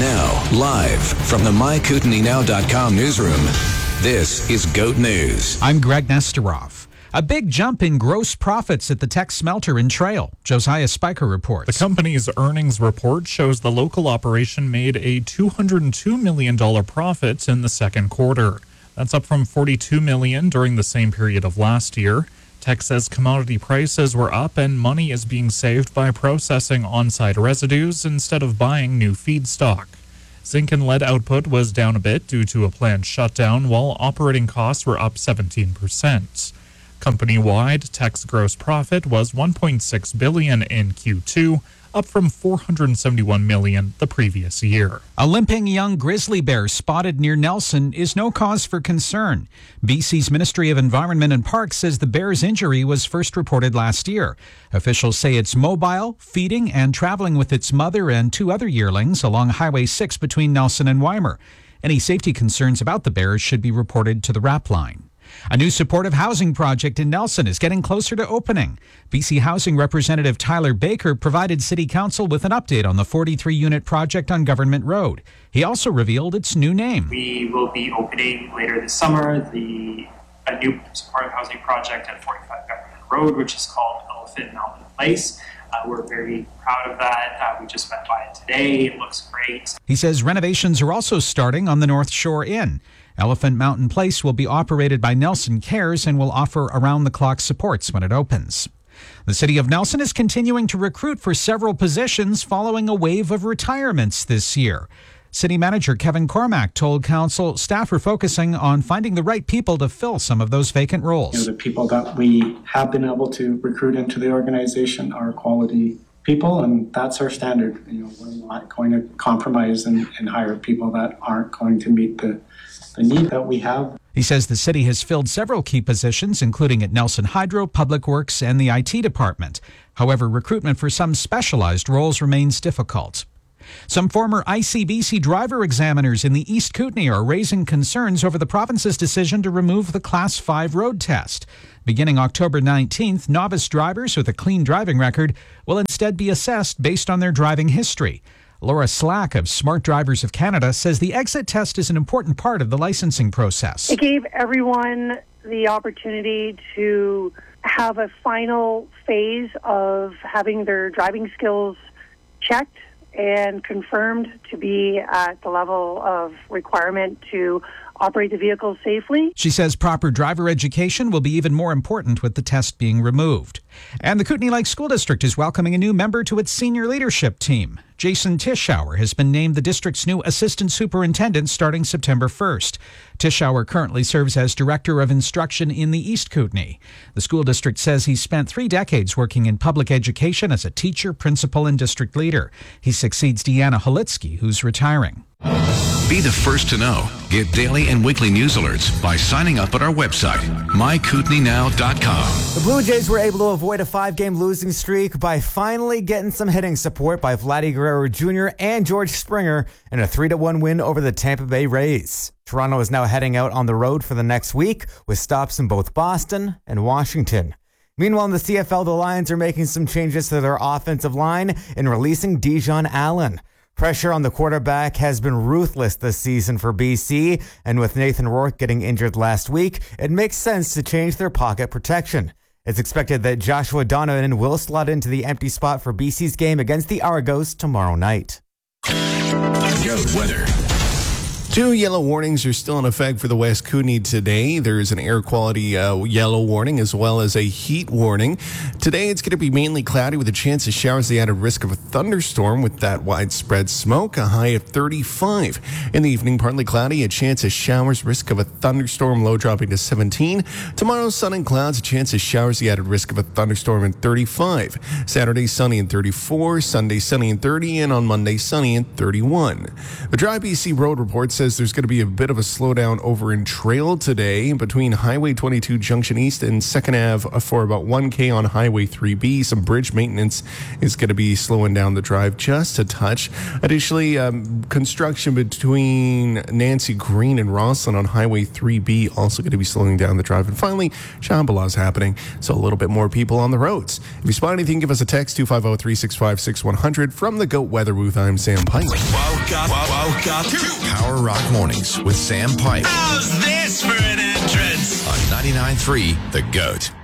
Now, live from the MyKootenaeNow.com newsroom, this is GOAT News. I'm Greg Nesterov. A big jump in gross profits at the Teck smelter in Trail. Josiah Spiker reports. The company's earnings report shows the local operation made a $202 million profit in the second quarter. That's up from $42 million during the same period of last year. Teck says commodity prices were up and money is being saved by processing on-site residues instead of buying new feedstock. Zinc and lead output was down a bit due to a planned shutdown, while operating costs were up 17%. Company-wide, Teck's gross profit was $1.6 billion in Q2, up from $471 million the previous year. A limping young grizzly bear spotted near Nelson is no cause for concern. BC's Ministry of Environment and Parks says the bear's injury was first reported last year. Officials say it's mobile, feeding, and traveling with its mother and two other yearlings along Highway 6 between Nelson and Weimar. Any safety concerns about the bears should be reported to the RAP line. A new supportive housing project in Nelson is getting closer to opening. BC Housing Representative Tyler Baker provided City Council with an update on the 43-unit project on Government Road. He also revealed its new name. We will be opening later this summer a new supportive housing project at 45 Government Road, which is called Elephant Mountain Place. We're very proud of that. We just went by it today. It looks great. He says renovations are also starting on the North Shore Inn. Elephant Mountain Place will be operated by Nelson Cares and will offer around-the-clock supports when it opens. The City of Nelson is continuing to recruit for several positions following a wave of retirements this year. City Manager Kevin Cormack told Council staff are focusing on finding the right people to fill some of those vacant roles. The people that we have been able to recruit into the organization are quality people, and that's our standard. We're not going to compromise and hire people that aren't going to meet the need that we have. He says the city has filled several key positions, including at Nelson Hydro, Public Works, and the IT department. However, recruitment for some specialized roles remains difficult. Some former ICBC driver examiners in the East Kootenay are raising concerns over the province's decision to remove the Class 5 road test. Beginning October 19th, novice drivers with a clean driving record will instead be assessed based on their driving history. Laura Slack of Smart Drivers of Canada says the exit test is an important part of the licensing process. It gave everyone the opportunity to have a final phase of having their driving skills checked and confirmed to be at the level of requirement to operate the vehicle safely. She says proper driver education will be even more important with the test being removed. And the Kootenay Lakes School District is welcoming a new member to its senior leadership team. Jason Tischauer has been named the district's new assistant superintendent starting September 1st. Tischauer currently serves as director of instruction in the East Kootenay. The school district says he's spent 3 decades working in public education as a teacher, principal, and district leader. He succeeds Deanna Holitsky, who's retiring. Be the first to know. Get daily and weekly news alerts by signing up at our website, MyKootenaeNow.com. The Blue Jays were able to avoid a 5-game losing streak by finally getting some hitting support by Vladdy Guerrero Jr. and George Springer in a 3-1 win over the Tampa Bay Rays. Toronto is now heading out on the road for the next week with stops in both Boston and Washington. Meanwhile, in the CFL, the Lions are making some changes to their offensive line and releasing Dijon Allen. Pressure on the quarterback has been ruthless this season for BC, and with Nathan Rourke getting injured last week, it makes sense to change their pocket protection. It's expected that Joshua Donovan will slot into the empty spot for BC's game against the Argos tomorrow night. GOAT weather. 2 yellow warnings are still in effect for the West Kootenay today. There's an air quality yellow warning as well as a heat warning. Today it's going to be mainly cloudy with a chance of showers, the added risk of a thunderstorm with that widespread smoke, a high of 35. In the evening, partly cloudy, a chance of showers, risk of a thunderstorm, low dropping to 17. Tomorrow, sun and clouds, a chance of showers, the added risk of a thunderstorm and 35. Saturday, sunny and 34. Sunday, sunny and 30. And on Monday, sunny and 31. The Dry BC Road report says says there's going to be a bit of a slowdown over in Trail today between Highway 22 Junction East and 2nd Ave for about 1K on Highway 3B. Some bridge maintenance is going to be slowing down the drive just a touch. Additionally, construction between Nancy Green and Rosslyn on Highway 3B also going to be slowing down the drive. And finally, Shambhala's happening, so a little bit more people on the roads. If you spot anything, give us a text, 250-365-6100. From the Goat Weather Booth, I'm Sam Pike. Welcome to Power Rock Mornings with Sam Pike. How's this for an entrance? On 99.3 The Goat.